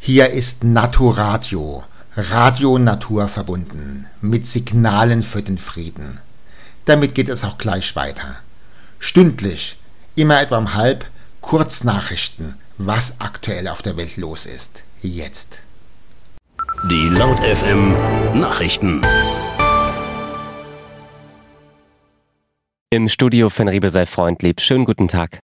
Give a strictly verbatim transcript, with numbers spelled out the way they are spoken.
Hier ist Naturadio, Radio Natur verbunden, mit Signalen für den Frieden. Damit geht es auch gleich weiter. Stündlich, immer etwa um halb, Kurznachrichten, was aktuell auf der Welt los ist. Jetzt. Die Laut F M Nachrichten. Im Studio Van Riebel sei freundlieb. Schönen guten Tag.